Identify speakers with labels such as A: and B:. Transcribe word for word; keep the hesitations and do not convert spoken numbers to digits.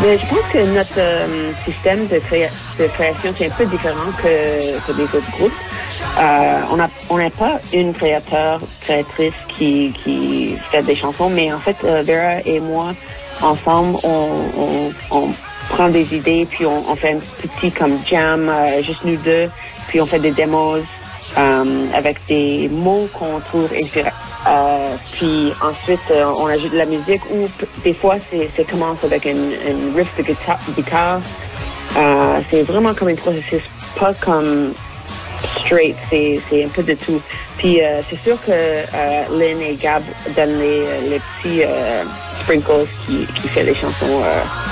A: Mais je pense que notre euh, système de, créa- de création, c'est un peu différent que, que les autres groupes. Euh, on a on n'a pas une créateur, créatrice qui, qui fait des chansons, mais en fait, euh, Vera et moi, ensemble, on, on, on prend des idées, puis on, on fait un petit comme jam, euh, juste nous deux, puis on fait des démos euh, avec des mots qu'on trouve inspirants. Euh, puis ensuite, euh, on ajoute de la musique ou p- des fois, c'est, c'est commence avec une, une riff de guitare. guitare. Euh, c'est vraiment comme un processus, pas comme straight, c'est, c'est un peu de tout. Puis euh, c'est sûr que euh, Lynn et Gab donnent les, les petits euh, sprinkles qui, qui fait les chansons. Euh,